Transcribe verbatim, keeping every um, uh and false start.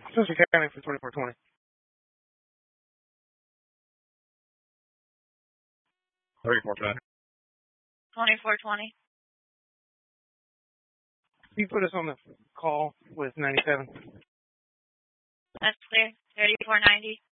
Central County for twenty-four twenty. thirty-four twenty. twenty-four twenty. You put us on the call with ninety-seven. That's clear. thirty-four ninety.